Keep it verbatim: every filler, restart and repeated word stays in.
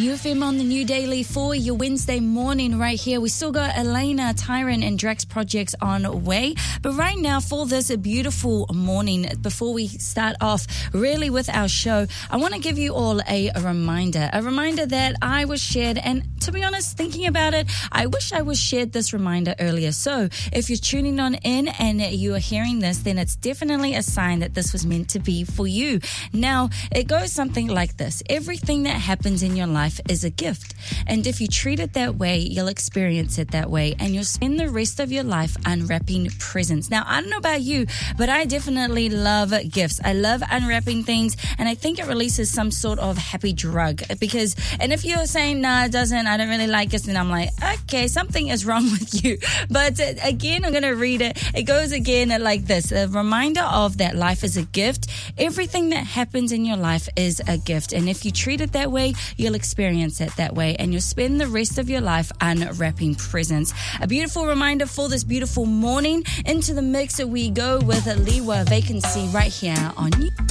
U F M on the New Daily for your Wednesday morning right here. We still got Elena, Tyron and Drax projects on way. But right now for this beautiful morning, before we start off really with our show, I want to give you all a, a reminder. A reminder that I was shared, and to be honest, thinking about it, I wish I was shared this reminder earlier. So if you're tuning on in and you are hearing this, then it's definitely a sign that this was meant to be for you. Now, it goes something like this. Everything that happens in your life is a gift. And if you treat it that way, you'll experience it that way. And you'll spend the rest of your life unwrapping presents. Now, I don't know about you, but I definitely love gifts. I love unwrapping things. And I think it releases some sort of happy drug. Because, and if you're saying, nah, it doesn't, I don't really like it, then I'm like, okay, something is wrong with you. But uh, again, I'm going to read it. It goes again like this. A reminder of that life is a gift. Everything that happens in your life is a gift. And if you treat it that way, you'll experience it that way. And you'll spend the rest of your life unwrapping presents. A beautiful reminder for this beautiful morning. Into the mix we go with a Liwa Vacancy right here on you.